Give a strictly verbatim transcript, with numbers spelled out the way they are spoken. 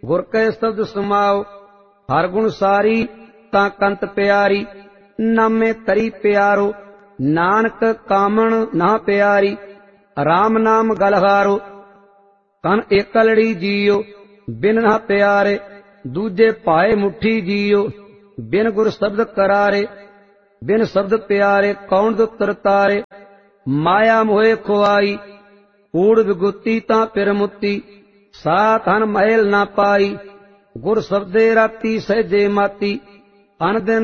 गुर कै शब्द समाओ हर गुण सारी तां कंत प्यारी। नामे तरी प्यारो नानक कामण ना प्यारी। राम नाम गलहारो कन एकलड़ी जियो। बिन ना प्यारे दूजे पाए मुट्ठी जियो। बिन गुर शब्द करारे बिन शब्द प्यारे कौन दुख तरतारे। माया मोहे खुआई कूड़ विगुती तां पिर मुती। साथ हन महल ना पाई गुर शब्दे राती सहजे माती। अन दिन